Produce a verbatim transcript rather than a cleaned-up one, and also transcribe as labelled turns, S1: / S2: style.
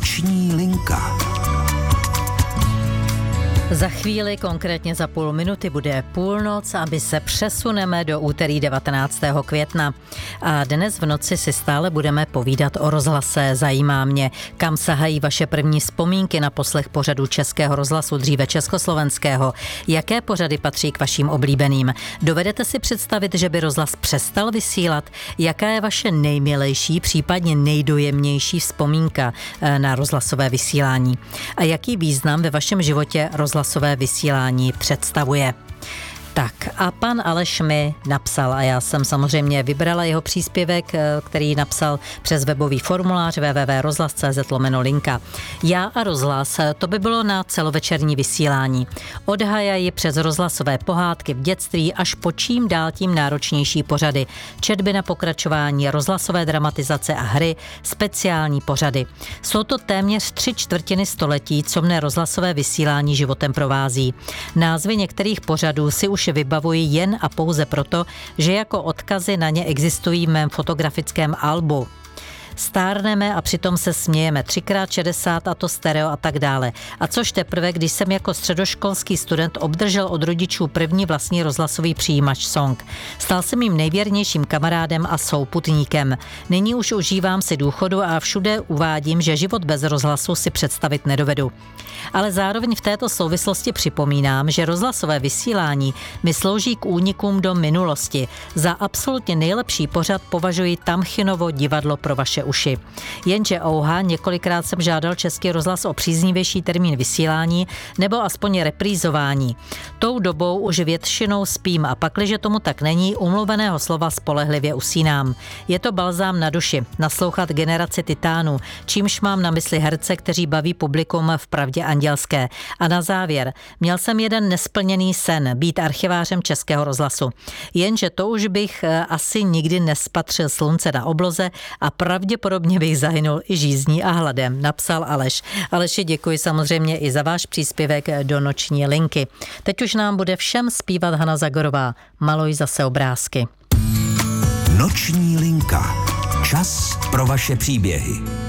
S1: Noční linka.
S2: Za chvíli, konkrétně za půl minuty, bude půlnoc a my se přesuneme do úterý devatenáctého května. A dnes v noci si stále budeme povídat o rozhlase. Zajímá mě, kam sahají vaše první vzpomínky na poslech pořadu Českého rozhlasu, dříve československého. Jaké pořady patří k vašim oblíbeným? Dovedete si představit, že by rozhlas přestal vysílat? Jaká je vaše nejmilejší, případně nejdojemnější vzpomínka na rozhlasové vysílání? A jaký význam ve vašem životě rozhlas Rozhlasové vysílání představuje. Tak a pan Aleš mi napsal a já jsem samozřejmě vybrala jeho příspěvek, který napsal přes webový formulář w w w tečka rozhlas tečka c z lomeno linka. Já a rozhlas, to by bylo na celovečerní vysílání. Od Hajaji přes rozhlasové pohádky v dětství až po čím dál tím náročnější pořady. Četby na pokračování, rozhlasové dramatizace a hry, speciální pořady. Jsou to téměř tři čtvrtiny století, co mne rozhlasové vysílání životem provází. Názvy některých pořadů si už vybavuji jen a pouze proto, že jako odkazy na ně existují v mém fotografickém albu. Stárneme a přitom se smějeme třikrát šedesát a to stereo a tak dále. A což teprve, když jsem jako středoškolský student obdržel od rodičů první vlastní rozhlasový přijímač Song. Stal se mým nejvěrnějším kamarádem a souputníkem. Nyní už užívám si důchodu a všude uvádím, že život bez rozhlasu si představit nedovedu. Ale zároveň v této souvislosti připomínám, že rozhlasové vysílání mi slouží k únikům do minulosti. Za absolutně nejlepší pořad považuji Tamchinovo divadlo pro vaše uši. Jenže ouha, několikrát jsem žádal Český rozhlas o příznivější termín vysílání nebo aspoň reprízování. Tou dobou už většinou spím a pakliže tomu tak není, umluveného slova spolehlivě usínám. Je to balzám na duši, naslouchat generaci titánů, čímž mám na mysli herce, kteří baví publikum v Pravdě andělské. A na závěr, měl jsem jeden nesplněný sen, být archivářem Českého rozhlasu. Jenže to už bych asi nikdy nespatřil slunce na obloze a pravděpodobně bych zahynul i žízní a hladem, napsal Aleš. Aleši, děkuji samozřejmě i za váš příspěvek do Noční linky. Teď už nám bude všem zpívat Hana Zagorová. Maluj zase obrázky.
S1: Noční linka. Čas pro vaše příběhy.